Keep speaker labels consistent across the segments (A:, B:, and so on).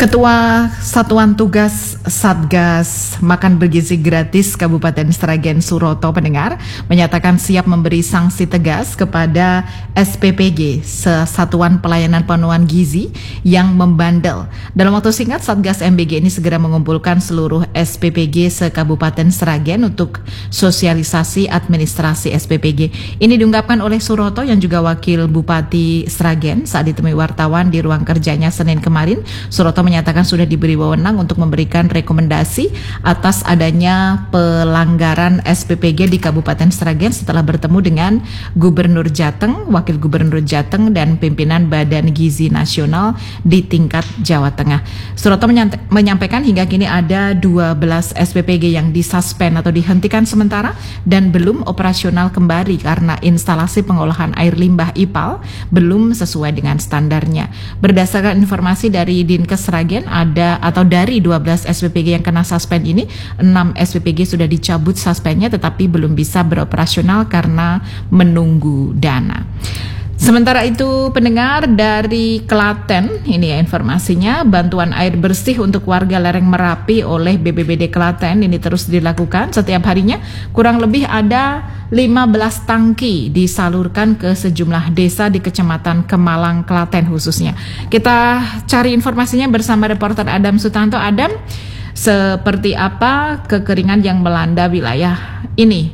A: Ketua Satuan Tugas Satgas Makan Bergizi Gratis Kabupaten Sragen Suroto pendengar menyatakan siap memberi sanksi tegas kepada SPPG Satuan Pelayanan Pemenuhan Gizi yang membandel. Dalam waktu singkat, Satgas MBG ini segera mengumpulkan seluruh SPPG se-Kabupaten Sragen untuk sosialisasi administrasi SPPG. Ini diungkapkan oleh Suroto yang juga Wakil Bupati Sragen saat ditemui wartawan di ruang kerjanya Senin kemarin. Suroto menyatakan sudah diberi wewenang untuk memberikan rekomendasi atas adanya pelanggaran SPPG di Kabupaten Sragen setelah bertemu dengan Gubernur Jateng, Wakil Gubernur Jateng, dan pimpinan Badan Gizi Nasional di tingkat Jawa Tengah. Suroto menyampaikan hingga kini ada 12 SPPG yang disuspend atau dihentikan sementara dan belum operasional kembali karena instalasi pengolahan air limbah IPAL belum sesuai dengan standarnya. Berdasarkan informasi dari Dinkes Sragen dari 12 SPPG yang kena suspend ini, 6 SPPG sudah dicabut suspendnya tetapi belum bisa beroperasional karena menunggu dana. Sementara itu pendengar dari Klaten, ini ya informasinya, bantuan air bersih untuk warga lereng Merapi oleh BPBD Klaten ini terus dilakukan setiap harinya. Kurang lebih ada 15 tangki disalurkan ke sejumlah desa di Kecamatan Kemalang, Klaten khususnya. Kita cari informasinya bersama reporter Adam Sutanto. Adam, seperti apa kekeringan yang melanda wilayah ini?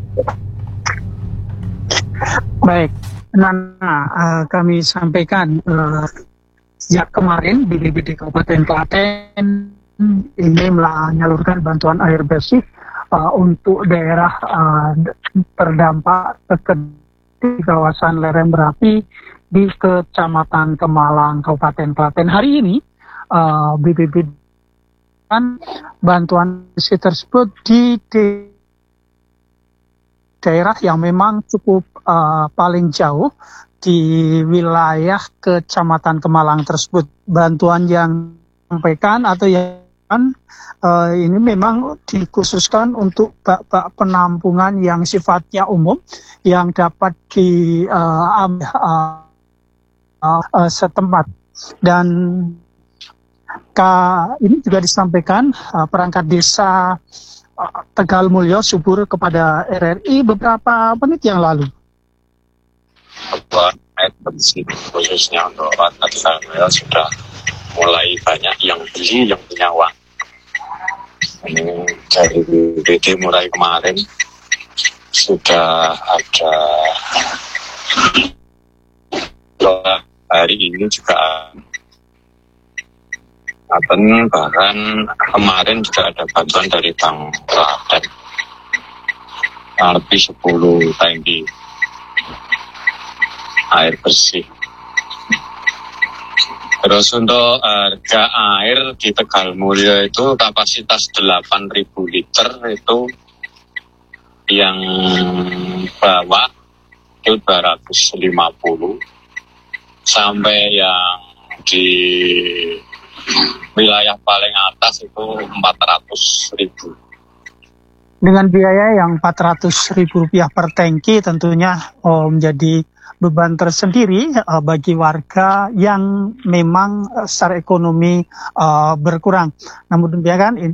B: Baik. Kami sampaikan sejak kemarin BPBD Kabupaten Klaten ini menyalurkan bantuan air bersih untuk daerah terdampak di kawasan lereng Merapi di Kecamatan Kemalang, Kabupaten Klaten. Hari ini BPBD bantuan bersih tersebut di daerah yang memang cukup paling jauh di wilayah Kecamatan Kemalang tersebut. Bantuan yang disampaikan atau yang ini memang dikhususkan untuk bak-bak penampungan yang sifatnya umum yang dapat setempat. Dan ini juga disampaikan perangkat desa Tegal Mulyo Subur kepada RRI beberapa menit yang lalu.
C: Air bersih khususnya untuk warga Tegal Mulyo sudah mulai banyak yang beli, yang punya uang. Ini dari BPBD mulai kemarin sudah ada, hari ini juga bahkan kemarin juga ada bantuan dari Bank Klaten lebih 10 tangki air bersih. Terus untuk harga air di Tegal Mulyo itu kapasitas 8.000 liter itu yang bawah itu 250 sampai yang di wilayah paling atas itu 400.000.
B: Dengan biaya yang Rp400.000 per tangki tentunya menjadi beban tersendiri bagi warga yang memang secara ekonomi berkurang. Namun demikian